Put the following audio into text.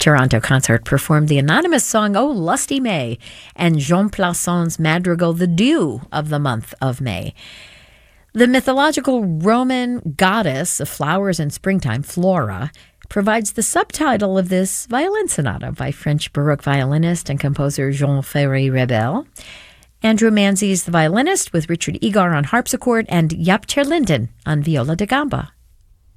Toronto Consort performed the anonymous song "Oh Lusty May" and Jean Plasson's madrigal "The Dew of the Month of May." The mythological Roman goddess of flowers and springtime, Flora, provides the subtitle of this violin sonata by French Baroque violinist and composer Jean-Ferry Rebel. Andrew Manzi is the violinist, with Richard Egar on harpsichord and Jaap ter Linden on viola da gamba.